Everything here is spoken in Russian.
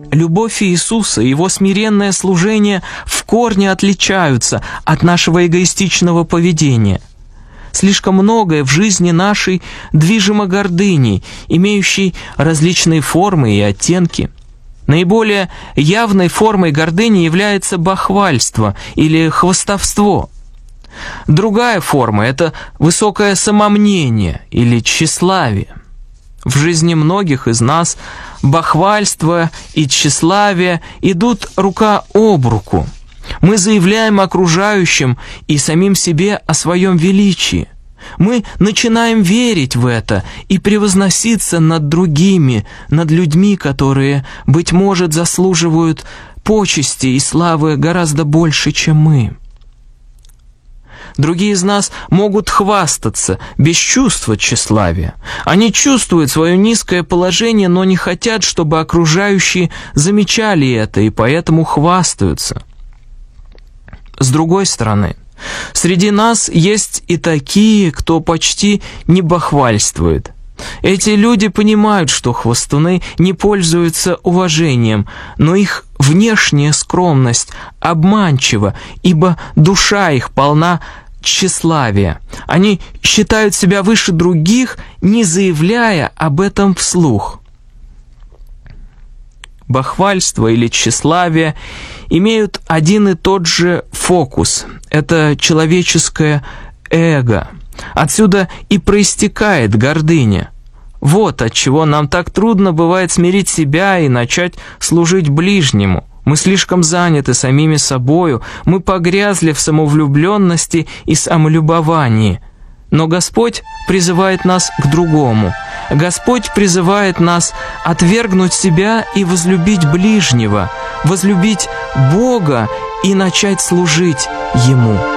Любовь Иисуса и Его смиренное служение в корне отличаются от нашего эгоистичного поведения. Слишком многое в жизни нашей движимо гордыней, имеющей различные формы и оттенки. Наиболее явной формой гордыни является бахвальство или хвастовство. Другая форма – это высокое самомнение или тщеславие. В жизни многих из нас бахвальство и тщеславие идут рука об руку. Мы заявляем окружающим и самим себе о своем величии. Мы начинаем верить в это и превозноситься над другими, над людьми, которые, быть может, заслуживают почести и славы гораздо больше, чем мы. Другие из нас могут хвастаться без чувства тщеславия. Они чувствуют свое низкое положение, но не хотят, чтобы окружающие замечали это, и поэтому хвастаются. С другой стороны, среди нас есть и такие, кто почти не бахвальствует. Эти люди понимают, что хвастуны не пользуются уважением, но их внешняя скромность обманчива, ибо душа их полна тщеславия. Они считают себя выше других, не заявляя об этом вслух. Бахвальство или тщеславие имеют один и тот же фокус. Это человеческое эго. Отсюда и проистекает гордыня. Вот отчего нам так трудно бывает смирить себя и начать служить ближнему. Мы слишком заняты самими собою, мы погрязли в самовлюбленности и самолюбовании. Но Господь призывает нас к другому. Господь призывает нас отвергнуть себя и возлюбить ближнего, возлюбить Бога и начать служить Ему.